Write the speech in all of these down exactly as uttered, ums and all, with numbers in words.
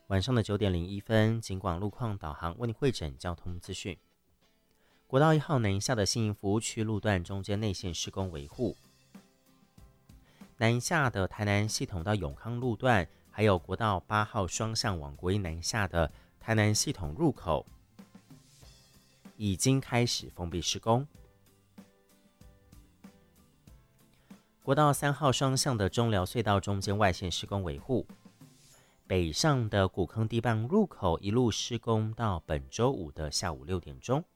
晚上的九点零一分，警广路况导航为你汇整交通资讯。国道一号南下的信义服务区路段中间内线施工维护，南下的台南系统到永康路段，还有国道八号双向往国一南下的台南系统入口，已经开始封闭施工。国道三号双向的中寮隧道中间外线施工维护，北上的古坑地磅入口一路施工到本周五的下午六点钟。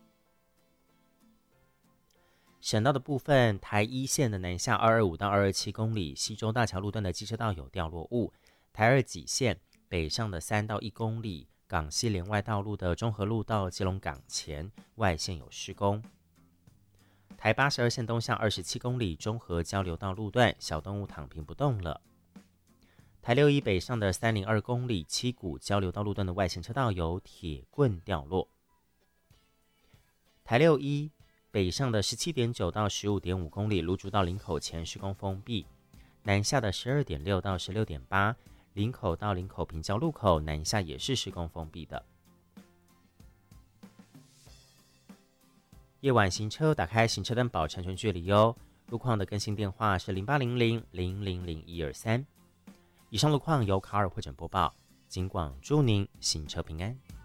省道的部分，台一线的南下二二五到二二七公里，西周大桥路段的机车道有掉落物；台二几线北上的三到一公里，港西连外道路的中和路到基隆港前外线有施工。台八十二线东向二十七公里，中和交流道路段小动物躺平不动了。台六一北上的三零二公里，七股交流道路段的外线车道有铁棍掉落。台六一北上的十七点九到十五点五公里，芦竹到林口前施工封闭；南下的十二点六到十六点八，林口到林口平交路口南下也是施工封闭的。夜晚行车打开行车灯保持安全距离哦。路况的更新电话是零八零零零零零一二三。以上路况由卡尔汇整播报，警广祝您行车平安。